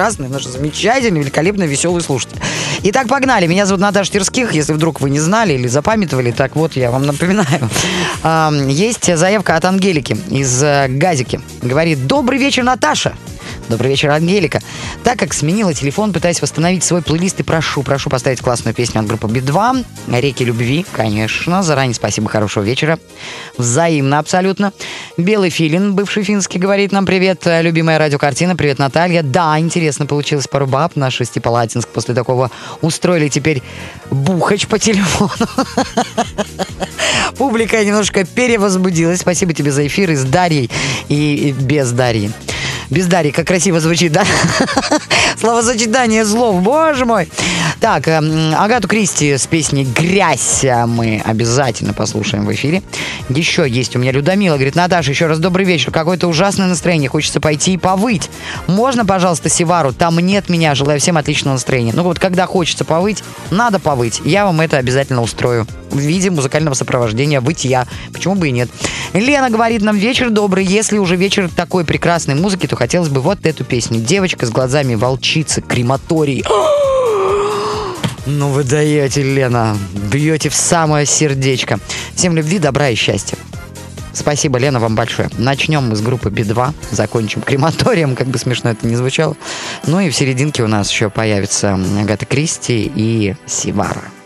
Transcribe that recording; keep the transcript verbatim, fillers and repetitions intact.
прекрасный, наш замечательный, великолепный, веселый слушатель. Итак, погнали. Меня зовут Наташа Терских. Если вдруг вы не знали или запамятовали, так вот, я вам напоминаю. Есть заявка от Ангелики из Газики. Говорит: добрый вечер, Наташа. Добрый вечер, Ангелика. Так как сменила телефон, пытаюсь восстановить свой плейлист и прошу, прошу поставить классную песню от группы Би два. «Реки любви», конечно. Заранее спасибо, хорошего вечера. Взаимно абсолютно. Белый филин, бывший финский, говорит нам: привет, любимая радиокартина, привет, Наталья. Да, интересно получилось, пару баб на Шестипалатинск после такого устроили теперь бухач по телефону. Публика немножко перевозбудилась. Спасибо тебе за эфир и с Дарьей, и без Дарьи. Без Дарьи, как красиво звучит, да? Словосочетание слов, боже мой. Так, Агату Кристи с песней «Грязь» мы обязательно послушаем в эфире. Еще есть у меня Людмила. Говорит: Наташа, еще раз добрый вечер. Какое-то ужасное настроение. Хочется пойти и повыть. Можно, пожалуйста, Севару? Там нет меня. Желаю всем отличного настроения. Ну вот, когда хочется повыть, надо повыть. Я вам это обязательно устрою. В виде музыкального сопровождения вытья. Почему бы и нет? Лена говорит нам: вечер добрый. Если уже вечер такой прекрасной музыки, то хотелось бы вот эту песню. Девочка с глазами волчицы, крематорий. Ну вы даете, Лена. Бьете в самое сердечко. Всем любви, добра и счастья. Спасибо, Лена, вам большое. Начнем мы с группы Би два, закончим крематорием, как бы смешно это ни звучало. Ну и в серединке у нас еще появится Агата Кристи и Севара.